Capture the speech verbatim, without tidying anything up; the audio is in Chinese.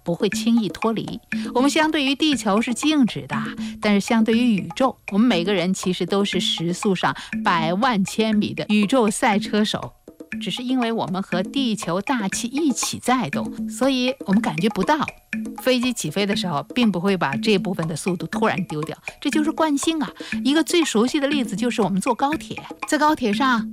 不会轻易脱离。我们相对于地球是静止的，但是相对于宇宙，我们每个人其实都是时速上百万千米的宇宙赛车手。只是因为我们和地球大气一起在动，所以我们感觉不到。飞机起飞的时候并不会把这部分的速度突然丢掉，这就是惯性啊。一个最熟悉的例子就是我们坐高铁，在高铁上